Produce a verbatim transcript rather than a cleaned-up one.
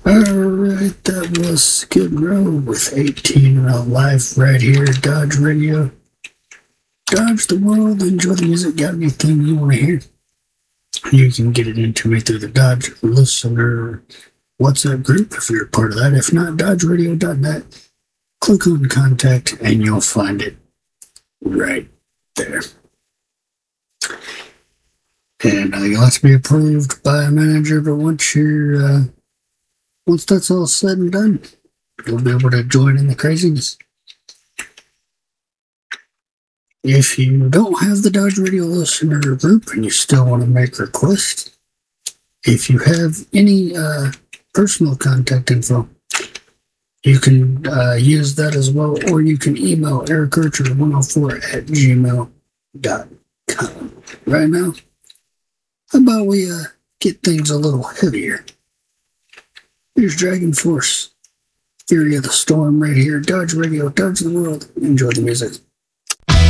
Alright, that was Skid Row with eighteen Row live right here at Dodge Radio. Dodge the world, enjoy the music, got anything you want to hear? You can get it into me through the Dodge Listener WhatsApp group if you're a part of that. If not, dodge radio dot net. Click on contact and you'll find it right there. And I think it has to be approved by a manager, but once you're uh, once that's all said and done, you'll be able to join in the craziness. If you don't have the Dodge Radio Listener group and you still want to make requests, if you have any uh, personal contact info, you can uh, use that as well, or you can email eric archer one oh four at gmail dot com. Right now, how about we uh, get things a little heavier? Here's Dragon Force, Fury of the Storm right here, Dodge Radio, Dodge the World. Enjoy the music.